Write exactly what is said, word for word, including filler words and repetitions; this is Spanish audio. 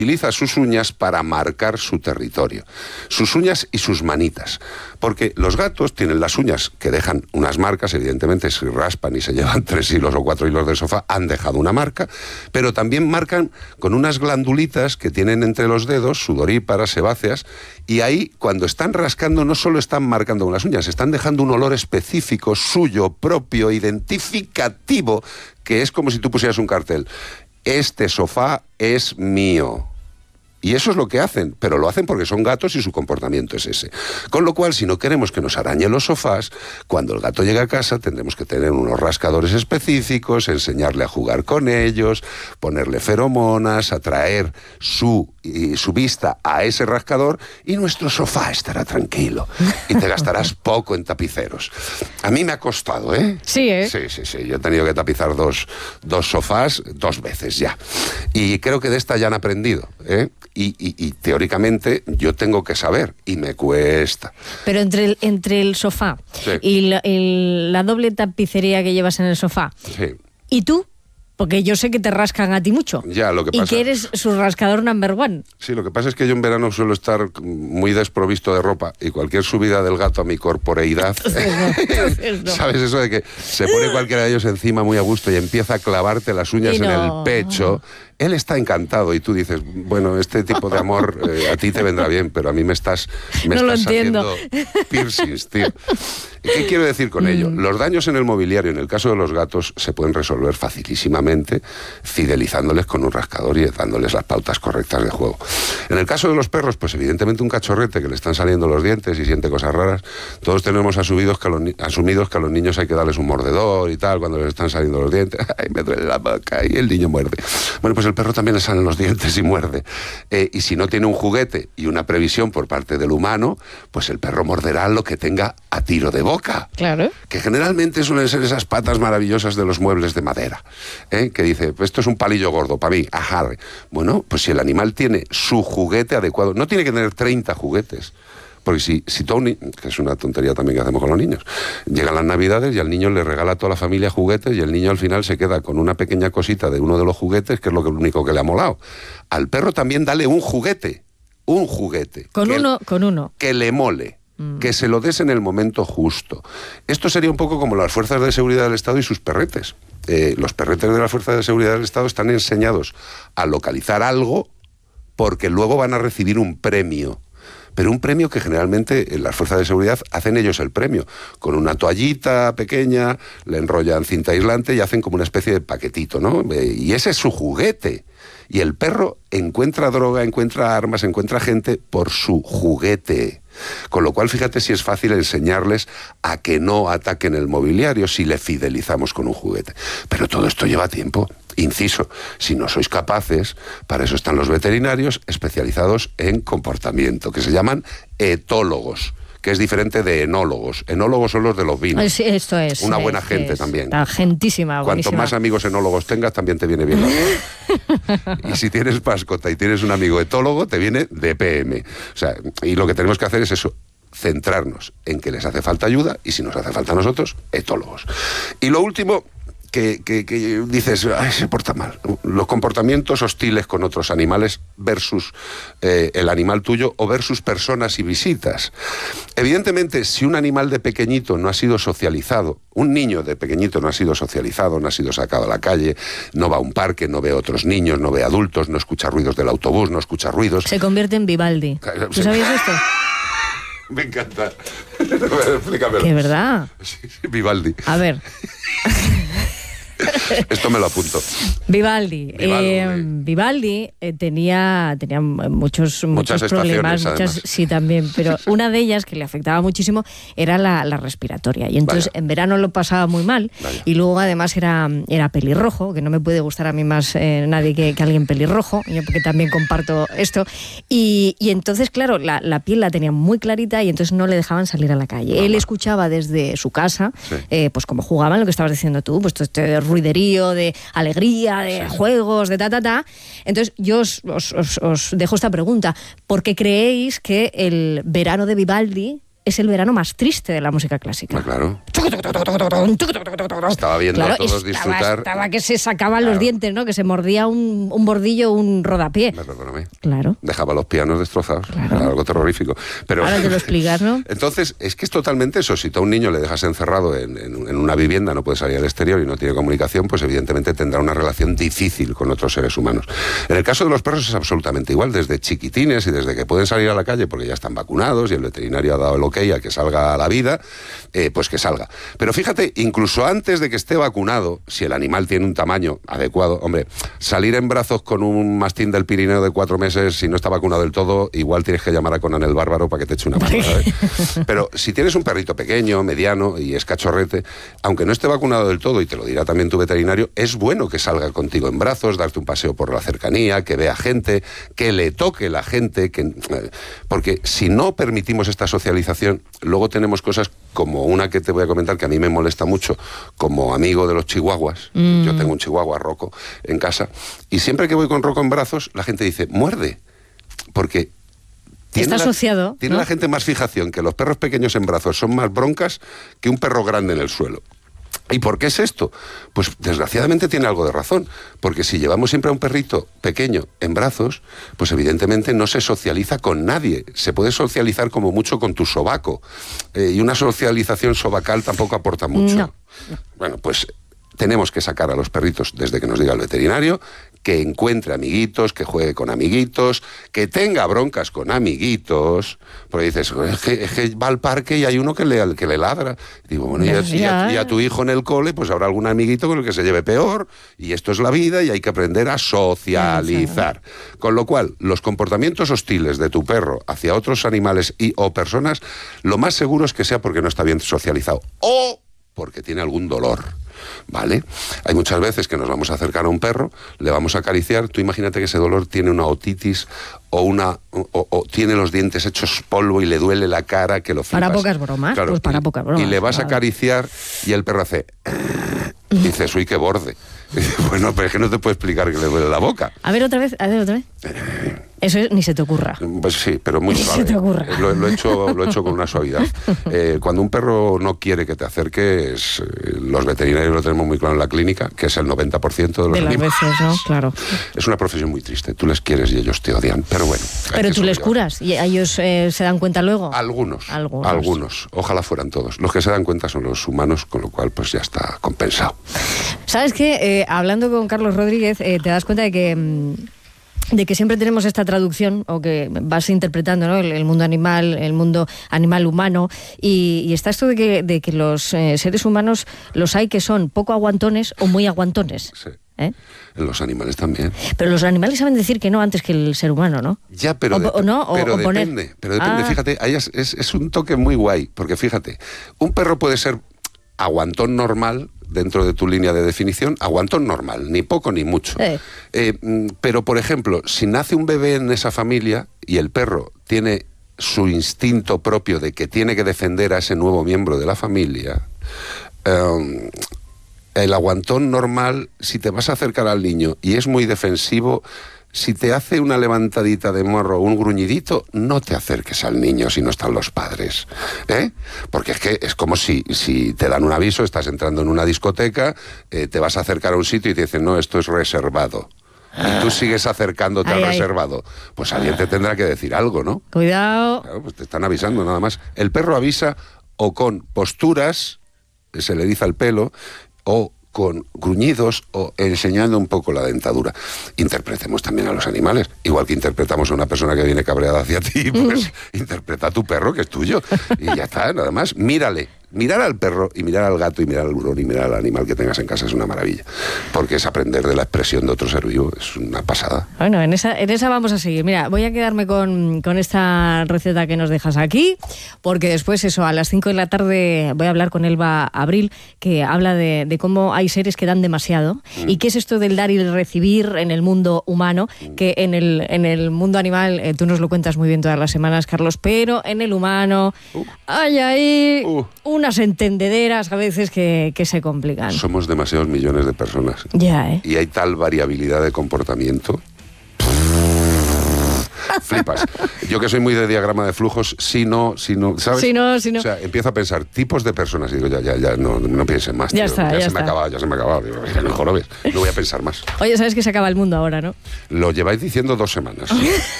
utiliza sus uñas para marcar su territorio, sus uñas y sus manitas, porque los gatos tienen las uñas que dejan unas marcas, evidentemente si raspan y se llevan tres hilos o cuatro hilos del sofá, han dejado una marca, pero también marcan con unas glandulitas que tienen entre los dedos, sudoríparas, sebáceas, y ahí cuando están rascando no solo están marcando con las uñas, están dejando un olor específico, suyo, propio, identificativo, que es como si tú pusieras un cartel: este sofá es mío. Y eso es lo que hacen, pero lo hacen porque son gatos y su comportamiento es ese. Con lo cual, si no queremos que nos arañen los sofás, cuando el gato llegue a casa tendremos que tener unos rascadores específicos, enseñarle a jugar con ellos, ponerle feromonas, atraer su, y su vista a ese rascador, y nuestro sofá estará tranquilo. Y te gastarás poco en tapiceros. A mí me ha costado, ¿eh? Sí, ¿eh? Sí, sí, sí. Yo he tenido que tapizar dos, dos sofás dos veces ya. Y creo que de esta ya han aprendido, ¿eh? Y, y, y teóricamente yo tengo que saber, y me cuesta. Pero entre el, entre el sofá sí. y la, el, la doble tapicería que llevas en el sofá, sí. ¿y tú? Porque yo sé que te rascan a ti mucho. Ya, lo que pasa... Y que eres su rascador number one. Sí, lo que pasa es que yo en verano suelo estar muy desprovisto de ropa, y cualquier subida del gato a mi corporeidad... Entonces no, entonces no. ¿Sabes eso de que se pone cualquiera de ellos encima muy a gusto y empieza a clavarte las uñas no. en el pecho? Él está encantado y tú dices, bueno, este tipo de amor eh, a ti te vendrá bien, pero a mí me estás, me no estás lo entiendo. haciendo piercings, tío. ¿Qué quiero decir con ello? Mm. Los daños en el mobiliario, en el caso de los gatos, se pueden resolver facilísimamente fidelizándoles con un rascador y dándoles las pautas correctas de juego. En el caso de los perros, pues evidentemente un cachorrete que le están saliendo los dientes y siente cosas raras, todos tenemos asumidos que a los, asumidos que a los niños hay que darles un mordedor y tal, cuando les están saliendo los dientes, ay, me duele la boca, y el niño muerde. Bueno, pues el perro también le salen los dientes y muerde. Eh, y si no tiene un juguete y una previsión por parte del humano, pues el perro morderá lo que tenga a tiro de boca. Claro. Que generalmente suelen ser esas patas maravillosas de los muebles de madera. ¿eh? Que dice, pues esto es un palillo gordo para mí, ajá. Bueno, pues si el animal tiene su juguete adecuado, no tiene que tener treinta juguetes. Porque si, si Tony, que es una tontería también que hacemos con los niños, llegan las navidades y al niño le regala a toda la familia juguetes y el niño al final se queda con una pequeña cosita de uno de los juguetes, que es lo único que le ha molado. Al perro también dale un juguete, un juguete. Con uno, que, con uno. Que le mole, mm. que se lo des en el momento justo. Esto sería un poco como las fuerzas de seguridad del Estado y sus perretes. Eh, los perretes de las fuerzas de seguridad del Estado están enseñados a localizar algo porque luego van a recibir un premio. Pero un premio que generalmente en las fuerzas de seguridad hacen ellos el premio. Con una toallita pequeña, le enrollan cinta aislante y hacen como una especie de paquetito, ¿no? Y ese es su juguete. Y el perro encuentra droga, encuentra armas, encuentra gente por su juguete. Con lo cual, fíjate si es fácil enseñarles a que no ataquen el mobiliario si le fidelizamos con un juguete. Pero todo esto lleva tiempo. Inciso, si no sois capaces, para eso están los veterinarios especializados en comportamiento, que se llaman etólogos, que es diferente de enólogos. Enólogos son los de los vinos. Sí, esto es. Una es, buena gente es, también. La gentísima, Cuanto buenísima. más amigos enólogos tengas, también te viene bien la cosa. Y si tienes mascota y tienes un amigo etólogo, te viene de P M. O sea, y lo que tenemos que hacer es eso, centrarnos en que les hace falta ayuda y si nos hace falta a nosotros, etólogos. Y lo último... Que, que, que dices, ay, se porta mal. Los comportamientos hostiles con otros animales versus eh, el animal tuyo o versus personas y visitas. Evidentemente, si un animal de pequeñito no ha sido socializado, un niño de pequeñito no ha sido socializado, no ha sido sacado a la calle, no va a un parque, no ve a otros niños, no ve a adultos, no escucha ruidos del autobús, no escucha ruidos. Se convierte en Vivaldi. ¿Tú sabías esto? Me encanta. Explícamelo. ¿Qué verdad? Sí, sí, Vivaldi. A ver... Esto me lo apunto. Vivaldi. Vivaldi, eh, Vivaldi eh, tenía, tenía muchos, muchos problemas. Muchas, sí, también. Pero una de ellas que le afectaba muchísimo era la, la respiratoria. Y entonces Vaya. en verano lo pasaba muy mal. Vaya. Y luego además era, era pelirrojo, que no me puede gustar a mí más eh, nadie que, que alguien pelirrojo, yo porque también comparto esto. Y, y entonces, claro, la, la piel la tenía muy clarita y entonces no le dejaban salir a la calle. Vale. Él escuchaba desde su casa, sí. eh, pues como jugaban, lo que estabas diciendo tú, pues este ruiderío de alegría, de sí. juegos, de ta, ta, ta. Entonces yo os, os, os, os dejo esta pregunta. ¿Por qué creéis que el verano de Vivaldi es el verano más triste de la música clásica? Ah, claro. Estaba viendo claro, a todos estaba, disfrutar. Estaba que se sacaban claro. los dientes, ¿no? Que se mordía un, un bordillo, un rodapié. Perdóname. Claro. Dejaba los pianos destrozados. Claro. Era algo terrorífico. Pero, ahora te lo explicas, ¿no? Entonces, es que es totalmente eso. Si tú a un niño le dejas encerrado en, en, en una vivienda, no puede salir al exterior y no tiene comunicación, pues evidentemente tendrá una relación difícil con otros seres humanos. En el caso de los perros es absolutamente igual, desde chiquitines y desde que pueden salir a la calle porque ya están vacunados y el veterinario ha dado el ok a que salga a la vida, eh, pues que salga. Pero fíjate, incluso antes de que esté vacunado, si el animal tiene un tamaño adecuado, hombre, salir en brazos con un mastín del Pirineo de cuatro meses, si no está vacunado del todo, igual tienes que llamar a Conan el Bárbaro para que te eche una mano, ¿sabes? Pero si tienes un perrito pequeño, mediano y es cachorrete, aunque no esté vacunado del todo, y te lo dirá también tu veterinario, es bueno que salga contigo en brazos, darte un paseo por la cercanía, que vea gente, que le toque la gente, que... porque si no permitimos esta socialización, luego tenemos cosas como una que te voy a comentar que a mí me molesta mucho como amigo de los chihuahuas. Mm. Yo tengo un chihuahua, Rocco, en casa, y siempre que voy con Rocco en brazos, la gente dice, muerde, porque... Está la, asociado. Tiene ¿no? la gente más fijación que los perros pequeños en brazos son más broncas que un perro grande en el suelo. ¿Y por qué es esto? Pues desgraciadamente tiene algo de razón, porque si llevamos siempre a un perrito pequeño en brazos, pues evidentemente no se socializa con nadie. Se puede socializar como mucho con tu sobaco, eh, y una socialización sobacal tampoco aporta mucho. No. Bueno, pues tenemos que sacar a los perritos desde que nos diga el veterinario, que encuentre amiguitos, que juegue con amiguitos, que tenga broncas con amiguitos, porque dices, es que, es que va al parque y hay uno que le, que le ladra. Y digo, bueno, y a, y, a, y a tu hijo en el cole, pues habrá algún amiguito con el que se lleve peor, y esto es la vida y hay que aprender a socializar. Con lo cual, los comportamientos hostiles de tu perro hacia otros animales y o personas, lo más seguro es que sea porque no está bien socializado, o porque tiene algún dolor. ¿Vale? Hay muchas veces que nos vamos a acercar a un perro, le vamos a acariciar, tú imagínate que ese dolor tiene una otitis o una o, o tiene los dientes hechos polvo y le duele la cara, que lo flipas. Para pocas bromas, claro, pues para y, pocas bromas. Y le vas claro. a acariciar y el perro hace... Y dices, uy, qué borde. Y dices, bueno, pero es que no te puedo explicar que le duele la boca. A ver otra vez, a ver otra vez. Eso es, ni se te ocurra. Pues sí, pero muy ni suave. Se te ocurra. Lo, lo, he hecho, lo he hecho con una suavidad. Eh, cuando un perro no quiere que te acerques, eh, los veterinarios lo tenemos muy claro en la clínica, que es el noventa por ciento de los de las animales. veces, ¿no? Claro. Es una profesión muy triste. Tú les quieres y ellos te odian, pero bueno. Pero tú les curas y ellos eh, se dan cuenta luego. Algunos, algunos. Algunos. Ojalá fueran todos. Los que se dan cuenta son los humanos, con lo cual pues ya está compensado. ¿Sabes qué? Eh, hablando con Carlos Rodríguez, eh, te das cuenta de que... Mmm, de que siempre tenemos esta traducción, o que vas interpretando, ¿no? el, el mundo animal, el mundo animal humano, y, y está esto de que, de que los eh, seres humanos los hay que son poco aguantones o muy aguantones. Sí. ¿Eh? En los animales también. Pero los animales saben decir que no antes que el ser humano, ¿no? Ya, pero, o, de, o no, pero o, o depende. poner... Pero depende, ah. fíjate, ahí es, es, es un toque muy guay, porque fíjate, un perro puede ser aguantón normal dentro de tu línea de definición, aguantón normal, ni poco ni mucho. Eh. Eh, pero, por ejemplo, si nace un bebé en esa familia y el perro tiene su instinto propio de que tiene que defender a ese nuevo miembro de la familia, eh, el aguantón normal, si te vas a acercar al niño y es muy defensivo, si te hace una levantadita de morro o un gruñidito, no te acerques al niño si no están los padres, ¿eh? Porque es que es como si, si te dan un aviso, estás entrando en una discoteca, eh, te vas a acercar a un sitio y te dicen, no, esto es reservado. Y tú sigues acercándote ay, al ay. reservado. Pues alguien te tendrá que decir algo, ¿no? Cuidado. Claro, pues te están avisando nada más. El perro avisa o con posturas, se le eriza el pelo, o con gruñidos o enseñando un poco la dentadura. Interpretemos también a los animales. Igual que interpretamos a una persona que viene cabreada hacia ti, pues interpreta a tu perro, que es tuyo. Y ya está, nada más. Mírale. Mirar al perro y mirar al gato y mirar al hurón y mirar al animal que tengas en casa es una maravilla. Porque es aprender de la expresión de otro ser vivo. Es una pasada. Bueno, en esa, en esa vamos a seguir. Mira, voy a quedarme con, con esta receta que nos dejas aquí, porque después, eso, a las cinco de la tarde voy a hablar con Elba Abril, que habla de, de cómo hay seres que dan demasiado. Mm. Y qué es esto del dar y el recibir en el mundo humano, mm. que en el, en el mundo animal, eh, tú nos lo cuentas muy bien todas las semanas, Carlos, pero en el humano uh. hay ahí... Uh. un unas entendederas a veces que, que se complican. Somos demasiados millones de personas. Ya, ¿eh? Y hay tal variabilidad de comportamiento. flipas. Yo que soy muy de diagrama de flujos, si no, si no, ¿sabes? Si no, si no. O sea, empiezo a pensar tipos de personas y digo, ya, ya, ya, no, no piensen más. Ya tío, está, ya, ya se está. me ha acabado, ya se me ha acabado. Digo, mejor lo ves, no voy a pensar más. Oye, ¿sabes que se acaba el mundo ahora, no? Lo lleváis diciendo dos semanas.